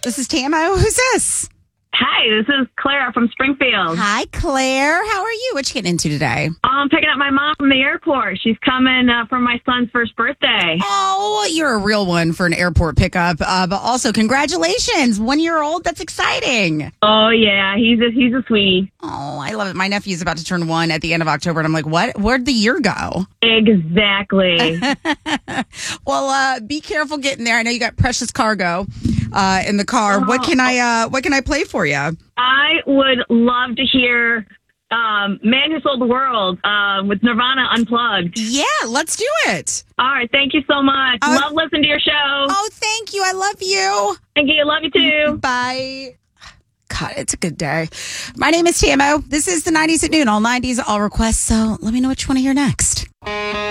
This is Tamo. Who's this? Hi, this is Clara from Springfield. Hi, Claire. How are you? What you getting into today? I'm picking up my mom from the airport. She's coming for my son's first birthday. Oh, you're a real one for an airport pickup. But also, congratulations. 1 year old. That's exciting. Oh, yeah. He's a sweetie. Oh, I love it. My nephew's about to turn 1 at the end of October. And I'm like, what? Where'd the year go? Exactly. Well, be careful getting there. I know you got precious cargo in the car. What can I play for you? I would love to hear Man Who Sold the World with Nirvana Unplugged. Yeah, let's do it. All right. Thank you so much. Love listening to your show. Oh, thank you. I love you. Thank you. Love you too. Bye. God, it's a good day. My name is Tamo. This is the 90s at noon. All 90s, all requests. So let me know what you want to hear next.